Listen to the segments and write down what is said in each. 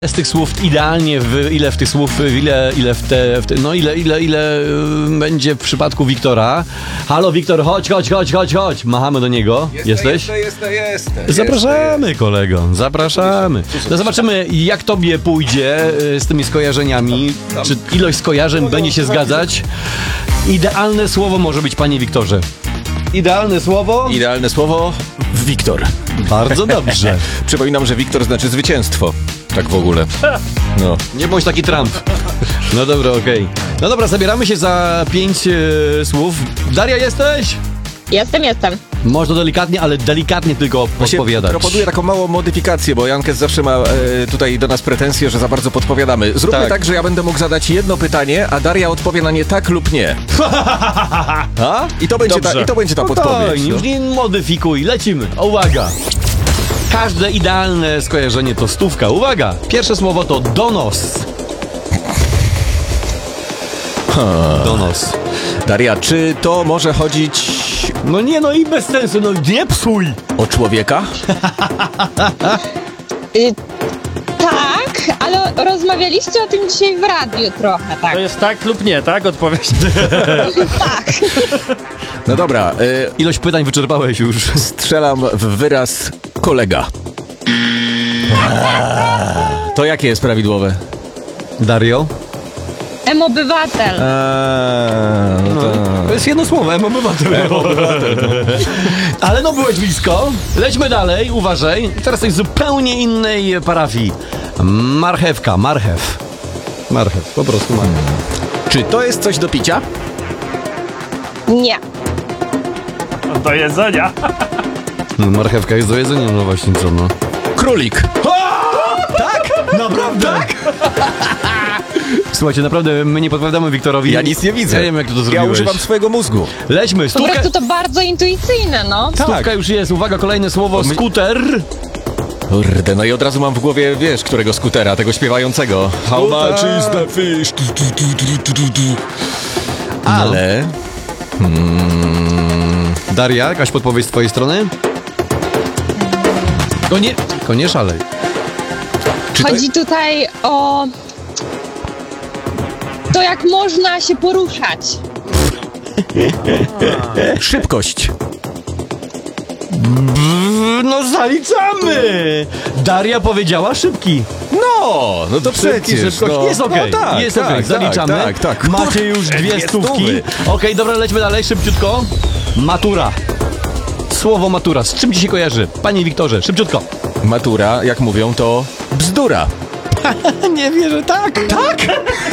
Z tych słów idealnie, ile w tych słów, ile będzie w przypadku Wiktora. Halo Wiktor, chodź. Machamy do niego. Jesteś? Jestem. Zapraszamy, kolego, zapraszamy. No zobaczymy, jak tobie pójdzie z tymi skojarzeniami. Czy ilość skojarzeń będzie się zgadzać? Idealne słowo może być, panie Wiktorze. Idealne słowo? Idealne słowo Wiktor. Bardzo dobrze. Przypominam, że Wiktor znaczy zwycięstwo. Tak w ogóle. No. Nie bądź taki Trump. No dobra, okej. No dobra, zabieramy się za 5 słów. Daria, jesteś? Jestem. Można delikatnie, ale delikatnie tylko podpowiadać. Proponuję taką małą modyfikację, bo Jankes zawsze ma tutaj do nas pretensje, że za bardzo podpowiadamy. Zróbmy tak, że ja będę mógł zadać jedno pytanie, a Daria odpowie na nie tak lub nie. A? I to będzie ta podpowiedź. Już nie modyfikuj, lecimy. Uwaga. Każde idealne skojarzenie to 100. Uwaga, pierwsze słowo to donos. Donos. Daria, czy to może chodzić No nie, no i bez sensu, no nie psuj. o człowieka? Tak, ale rozmawialiście o tym dzisiaj w radiu trochę, tak? To jest tak lub nie, tak? Odpowiedź. Tak. No dobra, Ilość pytań wyczerpałeś już. strzelam w wyraz kolega. To jakie jest prawidłowe? Dario? M-obywatel. To jest jedno słowo, obywatel. Ale no byłeś blisko. Lećmy dalej, uważaj. Teraz coś z zupełnie innej parafii. Marchewka, marchew. Marchew, po prostu marchew. Czy to jest coś do picia? Nie. Do jedzenia. No, marchewka jest do jedzenia, no właśnie co, no. Królik. Tak? Naprawdę? Tak? Słuchajcie, naprawdę my nie podpowiadamy Wiktorowi. Ja nic nie widzę. Ja nie wiem, jak to zrobiłeś. Ja używam swojego mózgu. Lećmy, Po stówka. prostu to bardzo intuicyjne, no. Stówka już jest, uwaga, kolejne słowo, skuter. Kurde, no i od razu mam w głowie, wiesz, którego skutera, tego śpiewającego. How much is the fish? Ale... Daria, jakaś podpowiedź z twojej strony? Nie szalej. Czy to... Chodzi tutaj o to, jak można się poruszać. Szybkość. No zaliczamy! Daria powiedziała szybki. No to przecież. Szybkość. No. Jest okej, No tak, jest tak, okej, zaliczamy. Tak. Macie już 2 stówki. stówy. Okej, dobra, lećmy dalej, szybciutko. Matura. Słowo matura, z czym ci się kojarzy? Panie Wiktorze, szybciutko. Matura, jak mówią, to bzdura. Nie wierzę, tak? Tak?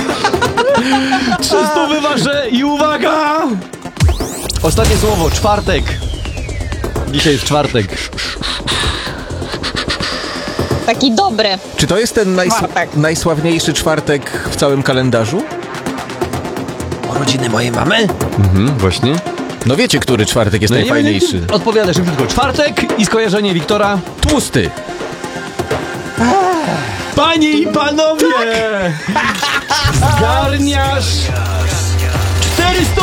300 wyważę i uwaga! Ostatnie słowo, czwartek. Dzisiaj jest czwartek. Taki dobry. Czy to jest ten Czwartek. najsławniejszy czwartek w całym kalendarzu? Urodziny mojej mamy? Właśnie. No wiecie, który czwartek jest najfajniejszy. Odpowiadasz szybciutko. Czwartek i skojarzenie Wiktora. Tłusty. Panie i panowie! Zgarniasz 400!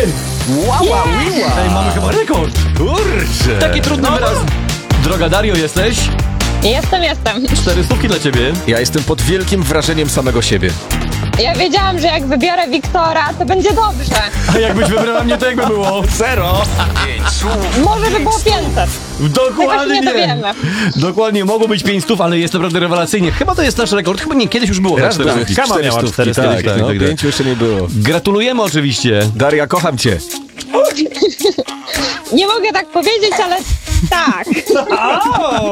Ej, mamy chyba rekord! Kurczę. Taki trudny wyraz. Droga Dario, jesteś? Jestem. 400 dla ciebie. Ja jestem pod wielkim wrażeniem samego siebie. Ja wiedziałam, że jak wybiorę Wiktora, to będzie dobrze. A jakbyś wybrała mnie, to jakby było? Zero. Może by było 500. Dokładnie. Tego się nie dowiemy. Dokładnie, mogło być 500, ale jest naprawdę rewelacyjnie. Chyba to jest nasz rekord. Chyba nie, kiedyś już było. Raz, dwa, Kama miała 400. Tak, tak, no, tak. 5 jeszcze nie było. Gratulujemy oczywiście. Daria, kocham cię. Nie mogę tak powiedzieć, ale tak.